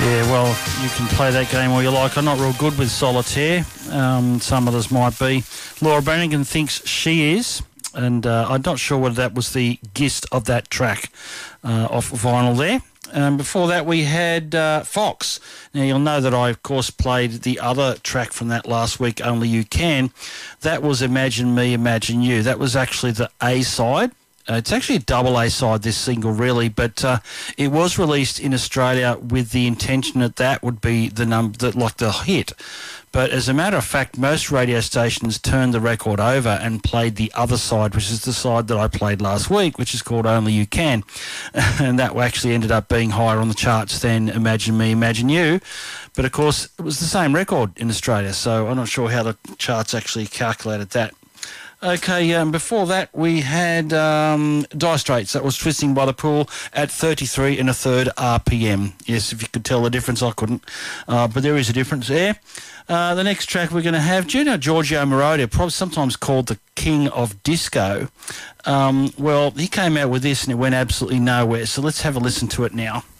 Yeah, well, you can play that game all you like. I'm not real good with solitaire. Some others might be. Laura Brannigan thinks she is, and I'm not sure whether that was the gist of that track off vinyl there. Before that, we had Fox. Now, you'll know that I, of course, played the other track from that last week, Only You Can. That was Imagine Me, Imagine You. That was actually the A-side. It's actually a double A-side, this single, really, but it was released in Australia with the intention that that would be the number, like the hit. But as a matter of fact, most radio stations turned the record over and played the other side, which is the side that I played last week, which is called Only You Can. And that actually ended up being higher on the charts than Imagine Me, Imagine You. But, of course, it was the same record in Australia, so I'm not sure how the charts actually calculated that. Okay, before that we had Dire Straits. That was Twisting by the Pool at 33 1/3 RPM. Yes, if you could tell the difference, I couldn't. But there is a difference there. The next track we're going to have, do you know Giorgio Moroder, probably sometimes called the King of Disco? Well, he came out with this and it went absolutely nowhere. So let's have a listen to it now.